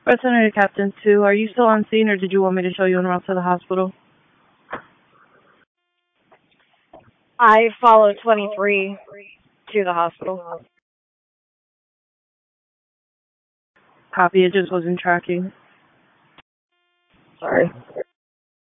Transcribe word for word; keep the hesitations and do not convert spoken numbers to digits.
Representative Captain two, are you still on scene or did you want me to show you en route to the hospital? I followed twenty-three to the hospital. Copy, it just wasn't tracking. Sorry.